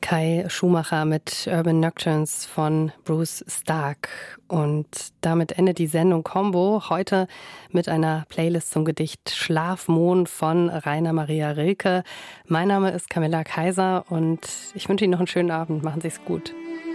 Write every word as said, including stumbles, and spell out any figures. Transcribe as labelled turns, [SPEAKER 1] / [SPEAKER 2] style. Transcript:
[SPEAKER 1] Kai Schumacher mit Urban Nocturnes von Bruce Stark. Und damit endet die Sendung Combo. Heute mit einer Playlist zum Gedicht Schlafmond von Rainer Maria Rilke. Mein Name ist Camilla Kaiser und ich wünsche Ihnen noch einen schönen Abend. Machen Sie es gut.